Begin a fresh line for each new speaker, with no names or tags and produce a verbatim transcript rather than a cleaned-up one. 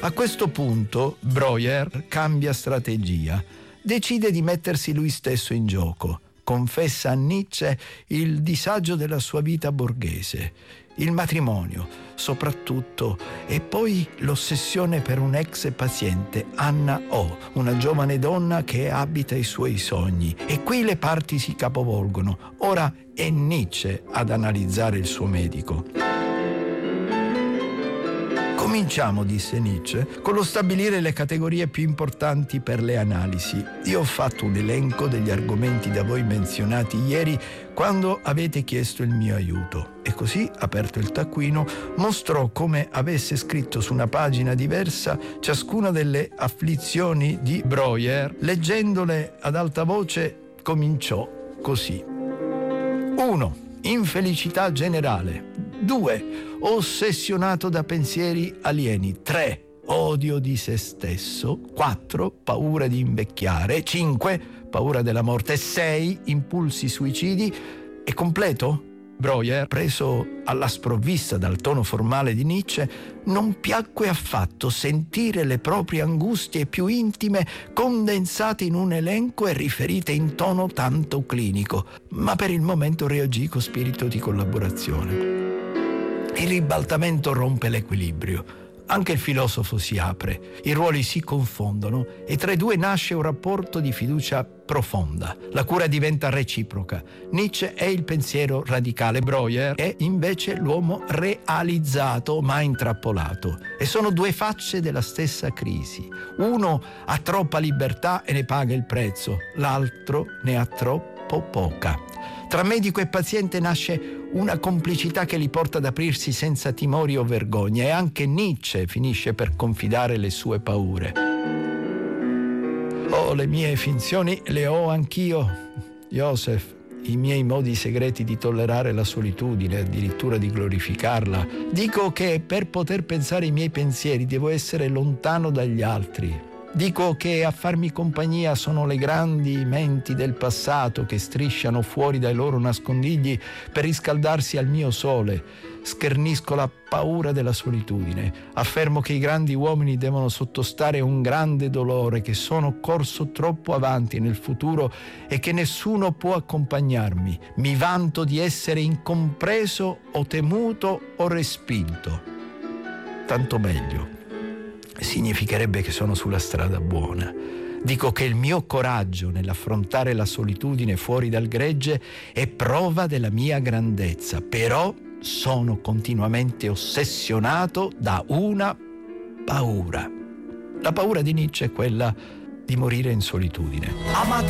A questo punto Breuer cambia strategia, decide di mettersi lui stesso in gioco, confessa a Nietzsche il disagio della sua vita borghese, il matrimonio soprattutto, e poi l'ossessione per un'ex paziente, Anna O, una giovane donna che abita i suoi sogni. E qui le parti si capovolgono. Ora è Nietzsche ad analizzare il suo medico. Cominciamo, disse Nietzsche, con lo stabilire le categorie più importanti per le analisi. Io ho fatto un elenco degli argomenti da voi menzionati ieri quando avete chiesto il mio aiuto. E così, aperto il taccuino, mostrò come avesse scritto su una pagina diversa ciascuna delle afflizioni di Breuer. Leggendole ad alta voce, cominciò così. uno. Infelicità generale. due. Ossessionato da pensieri alieni. tre. Odio di se stesso. quattro. Paura di invecchiare. cinque. Paura della morte. sei. Impulsi suicidi. È completo? Breuer, preso alla sprovvista dal tono formale di Nietzsche, non piacque affatto sentire le proprie angustie più intime condensate in un elenco e riferite in tono tanto clinico, ma per il momento reagì con spirito di collaborazione. Il ribaltamento rompe l'equilibrio. Anche il filosofo si apre, i ruoli si confondono e tra i due nasce un rapporto di fiducia profonda. La cura diventa reciproca. Nietzsche è il pensiero radicale, Breuer è invece l'uomo realizzato ma intrappolato. E sono due facce della stessa crisi. Uno ha troppa libertà e ne paga il prezzo, l'altro ne ha troppo poca. Tra medico e paziente nasce una complicità che li porta ad aprirsi senza timori o vergogna, e anche Nietzsche finisce per confidare le sue paure. Oh, le mie finzioni le ho anch'io, Joseph, i miei modi segreti di tollerare la solitudine, addirittura di glorificarla. Dico che per poter pensare i miei pensieri devo essere lontano dagli altri. Dico che a farmi compagnia sono le grandi menti del passato che strisciano fuori dai loro nascondigli per riscaldarsi al mio sole. Schernisco la paura della solitudine. Affermo che i grandi uomini devono sottostare a un grande dolore, che sono corso troppo avanti nel futuro e che nessuno può accompagnarmi. Mi vanto di essere incompreso o temuto o respinto. Tanto meglio. Significherebbe che sono sulla strada buona. Dico che il mio coraggio nell'affrontare la solitudine fuori dal gregge è prova della mia grandezza, però sono continuamente ossessionato da una paura. La paura di Nietzsche è quella di morire in solitudine. Amate